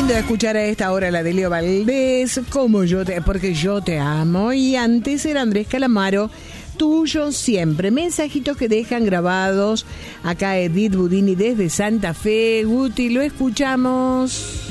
lindo escuchar a esta hora la de Leo Valdés, porque yo te amo. Y antes era Andrés Calamaro, tuyo siempre. Mensajitos que dejan grabados. Acá Edith Budini desde Santa Fe. Guti, lo escuchamos.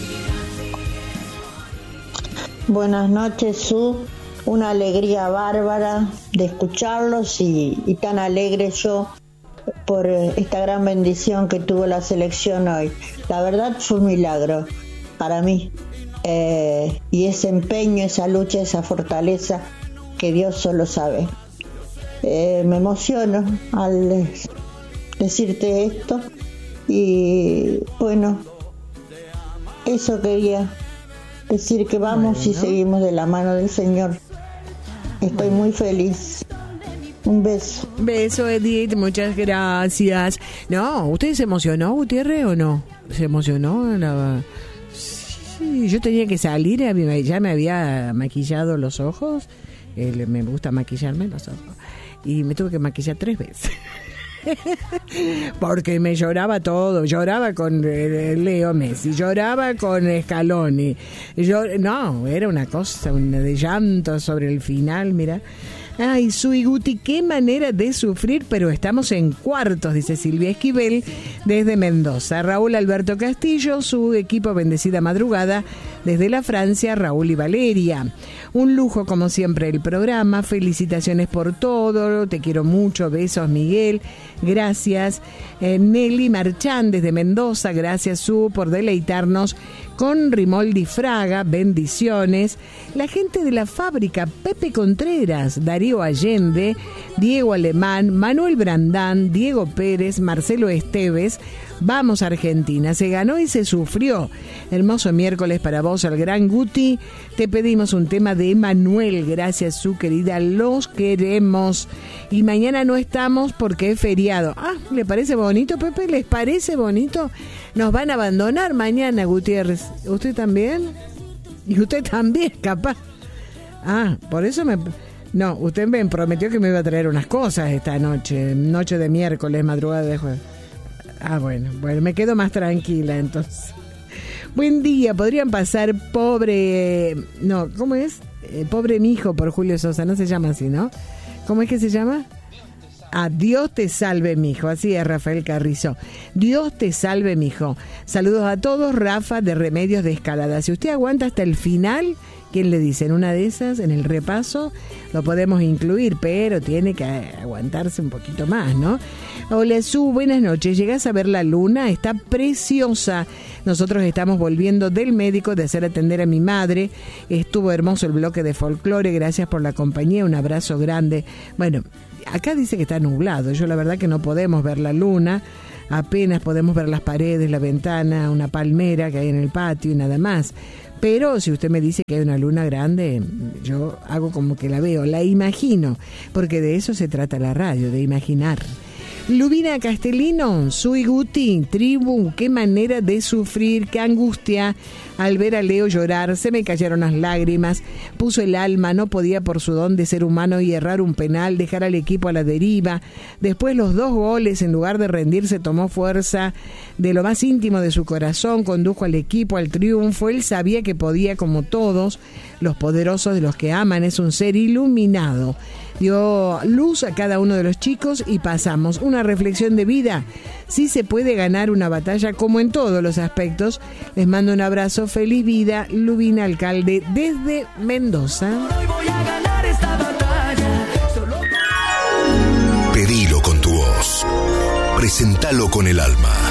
Buenas noches, Su. Una alegría bárbara de escucharlos y tan alegre yo por esta gran bendición que tuvo la selección hoy. La verdad fue un milagro para mí, y ese empeño, esa lucha, esa fortaleza que Dios solo sabe. Me emociono al decirte esto y bueno, eso quería decir, que vamos y seguimos de la mano del Señor. Estoy muy feliz. Un beso. Beso, Edith, muchas gracias. No, ¿usted se emocionó, Gutiérrez, o no? ¿Se emocionó? Sí, yo tenía que salir, ya me había maquillado los ojos. Me gusta maquillarme los ojos. Y me tuve que maquillar 3 veces. Porque me lloraba todo. Lloraba con Leo Messi, lloraba con Scaloni. No, era una cosa de llanto sobre el final, mira. Ay, Sui Guti, qué manera de sufrir, pero estamos en cuartos, dice Silvia Esquivel desde Mendoza. Raúl Alberto Castillo, su equipo Bendecida Madrugada desde la Francia, Raúl y Valeria. Un lujo como siempre el programa, felicitaciones por todo, te quiero mucho, besos Miguel, gracias. Nelly Marchán desde Mendoza, gracias Su por deleitarnos con Rimoldi Fraga, bendiciones. La gente de la fábrica, Pepe Contreras, Darío Allende, Diego Alemán, Manuel Brandán, Diego Pérez, Marcelo Esteves. Vamos Argentina, se ganó y se sufrió. Hermoso miércoles para vos, el gran Guti. Te pedimos un tema de Emanuel, gracias Su querida, los queremos. Y mañana no estamos porque es feriado. ¿Le parece bonito, Pepe? ¿Les parece bonito? Nos van a abandonar mañana, Gutiérrez. ¿Usted también? Y usted también, capaz. Por eso No, usted me prometió que me iba a traer unas cosas esta noche. Noche de miércoles, madrugada de jueves. Bueno, me quedo más tranquila entonces. Buen día, podrían pasar Pobre... No, ¿cómo es? Pobre mijo por Julio Sosa, no se llama así, ¿no? ¿Cómo es que se llama? Dios te salve, mijo. Así es, Rafael Carrizo. Dios te salve, mijo. Saludos a todos, Rafa de Remedios de Escalada. Si usted aguanta hasta el final, ¿quién le dice? En una de esas, en el repaso, lo podemos incluir, pero tiene que aguantarse un poquito más, ¿no? Hola, Su, buenas noches. ¿Llegás a ver la luna? Está preciosa. Nosotros estamos volviendo del médico de hacer atender a mi madre. Estuvo hermoso el bloque de folclore. Gracias por la compañía. Un abrazo grande. Bueno, acá dice que está nublado. Yo la verdad que no podemos ver la luna. Apenas podemos ver las paredes, la ventana, una palmera que hay en el patio y nada más. Pero si usted me dice que hay una luna grande, yo hago como que la veo, la imagino, porque de eso se trata la radio, de imaginar. Lubina Castellino, Sui Guti, tribu, qué manera de sufrir, qué angustia al ver a Leo llorar, se me cayeron las lágrimas, puso el alma, no podía por su don de ser humano y errar un penal, dejar al equipo a la deriva, después los 2 goles, en lugar de rendirse tomó fuerza de lo más íntimo de su corazón, condujo al equipo al triunfo, él sabía que podía como todos, los poderosos de los que aman, es un ser iluminado. Dio luz a cada uno de los chicos y pasamos una reflexión de vida. Sí se puede ganar una batalla como en todos los aspectos. Les mando un abrazo, feliz vida, Lubina Alcalde desde Mendoza. Hoy voy a ganar esta batalla. Pedilo con tu voz, presentalo con el alma.